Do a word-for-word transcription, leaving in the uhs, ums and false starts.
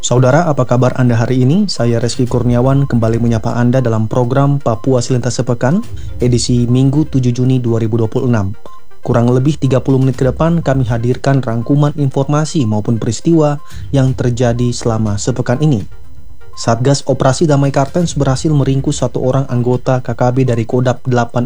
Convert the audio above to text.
Saudara, apa kabar Anda hari ini? Saya Reski Kurniawan kembali menyapa Anda dalam program Papua Selintas Sepekan, edisi Minggu tujuh Juni dua ribu dua puluh enam. Kurang lebih tiga puluh menit ke depan kami hadirkan rangkuman informasi maupun peristiwa yang terjadi selama sepekan ini. Satgas Operasi Damai Kartens berhasil meringkus satu orang anggota K K B dari Kodam delapan